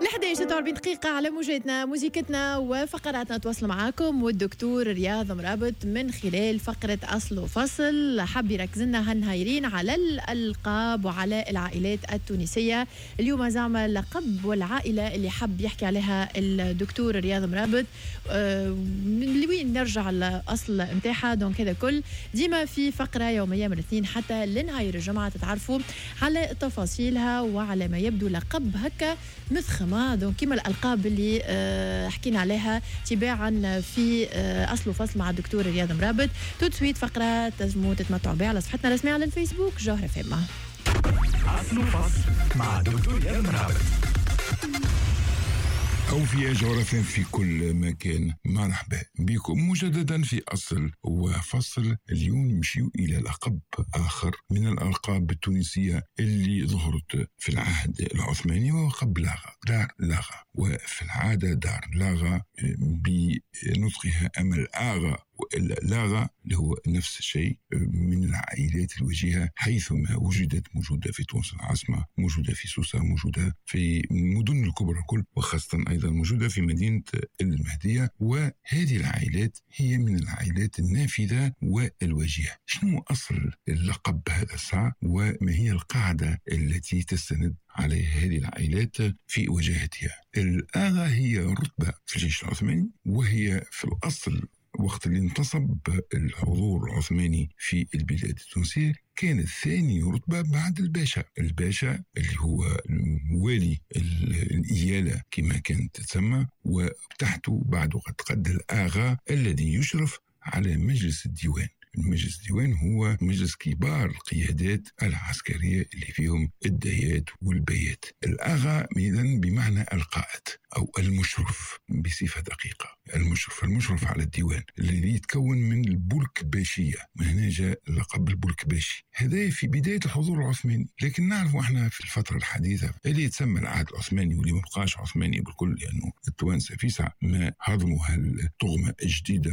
ل11:46 دقيقة على موجاتنا موزيكتنا وفقراتنا تواصل معاكم، والدكتور رياض مرابط من خلال فقرة أصل وفصل حب يركز لنا هالنهايرين على الألقاب وعلى العائلات التونسية. اليوم زعما اللقب والعائلة اللي حب يحكي عليها الدكتور رياض مرابط، من وين نرجع الأصل متاعها. دونك هذا كل ديما في فقرة يومية من الاثنين حتى لنهاية الجمعة تتعرفوا على تفاصيلها وعلى ما يبدو لقب هكا مفخمة. دونك كيما الألقاب اللي حكينا عليها تباعا في أصل وفصل مع الدكتور رياض مرابط. تسويت فقرة تنجموا تتمتعوا بها على صفحتنا الرسمية على الفيسبوك جوهرة فيما. أصل وفصل مع الدكتور رياض مرابط. أوفياء جغرافيا في كل مكان، مرحبا بكم مجددا في أصل وفصل. اليوم نمشيو إلى لقب آخر من الألقاب التونسية اللي ظهرت في العهد العثماني وقبلها، دار لاغا. وفي العادة دار لاغا بنطقها أمل آغا واللاغا اللي هو نفس الشيء، من العائلات الوجيهة حيثما وجدت، موجودة في تونس العاصمة، موجودة في سوسة، موجودة في المدن الكبرى الكل، وخاصة أيضا موجودة في مدينة المهدية. وهذه العائلات هي من العائلات النافذة والوجيهة. شنو أصل اللقب هذا الساعة وما هي القاعدة التي تستند على هذه العائلات في وجاهتها؟ الآغا هي رتبة في الجيش العثماني، وهي في الأصل وقت اللي انتصب الحضور العثماني في البلاد التونسية كانت ثاني رتبة بعد الباشا. الباشا اللي هو والي الإيالة كما كانت تسمى، وتحته بعد قد قد الآغا الذي يشرف على مجلس الديوان. المجلس الديوان هو مجلس كبار القيادات العسكرية اللي فيهم الديات والبيات. الآغا إذن بمعنى القائد أو المشرف بصفة دقيقة. المشرف على الديوان الذي يتكون من البلك باشية، من هنا جاء اللقب البلك باشي. هذا في بداية الحضور العثماني، لكن نعرف احنا في الفترة الحديثة اللي يتسمى العهد العثماني واللي ما بقاش عثماني بالكل، لأنه التوانسة في ساعة ما هضموا هالطغمة الجديدة